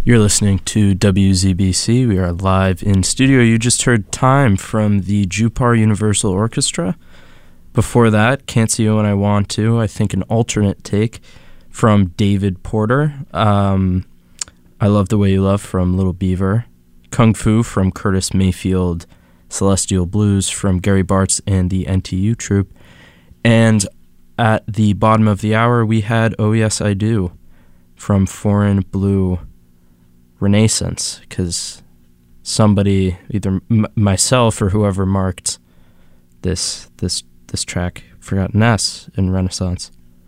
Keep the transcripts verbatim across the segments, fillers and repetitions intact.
You're listening to W Z B C. We are live in studio. You just heard Time from the Jupar Universal Orchestra. Before that, Can't See You When I Want To, I think an alternate take from David Porter. Um, I Love the Way You Love from Little Beaver. Kung Fu from Curtis Mayfield. Celestial Blues from Gary Bartz and the N T U Troupe. And at the bottom of the hour, we had Oh Yes I Do from Foreign Blue Renaissance, because somebody, either m- myself or whoever marked this this this track, forgot an S in Renaissance,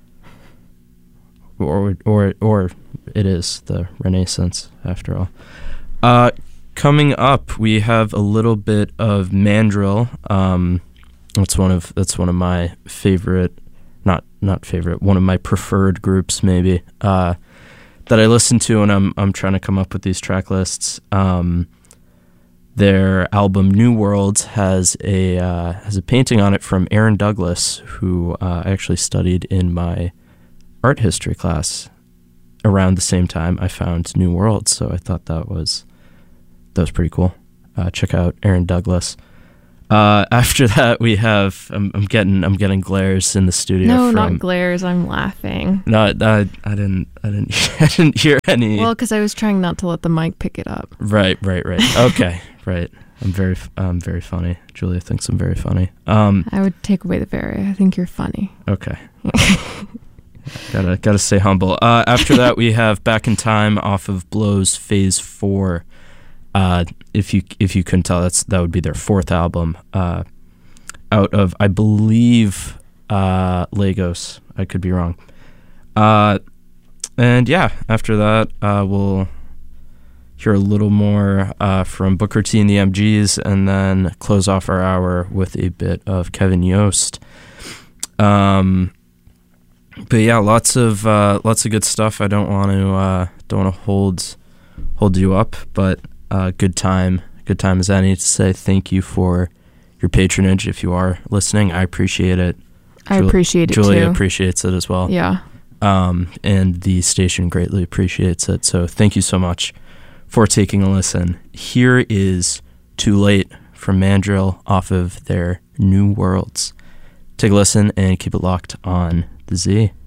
or or or it is the Renaissance after all. Uh, coming up, we have a little bit of Mandrill. Um, that's one of that's one of my favorite, not not favorite, one of my preferred groups maybe. Uh, that I listen to when I'm I'm trying to come up with these track lists. Um, their album New Worlds has a uh, has a painting on it from Aaron Douglas, who uh, I actually studied in my art history class around the same time I found New Worlds. So I thought that was that was pretty cool. Uh, check out Aaron Douglas. Uh, after that, we have I'm, I'm getting I'm getting glares in the studio. No, from, not glares. I'm laughing. No, I, I didn't I didn't I didn't hear any. Well, because I was trying not to let the mic pick it up. Right, right, right. Okay, right. I'm very I'm very funny. Julia thinks I'm very funny. Um, I would take away the very. I think you're funny. Okay. gotta gotta stay humble. Uh, after that, we have Back in Time off of Blow's Phase Four. Uh, if you if you couldn't tell, that's that would be their fourth album. Uh, out of I believe uh, Lagos. I could be wrong. Uh, and yeah, after that, uh, we'll hear a little more uh, from Booker T and the M Gs, and then close off our hour with a bit of Kevin Yost. Um, but yeah, lots of uh, lots of good stuff. I don't want to uh, don't want to hold hold you up, but. Uh, good time, good time as any to say thank you for your patronage. If you are listening, I appreciate it. I Jul- appreciate it Julia too. Julia appreciates it as well. Yeah. Um, and the station greatly appreciates it. So thank you so much for taking a listen. Here is Too Late from Mandrill off of their New Worlds. Take a listen and keep it locked on the Z.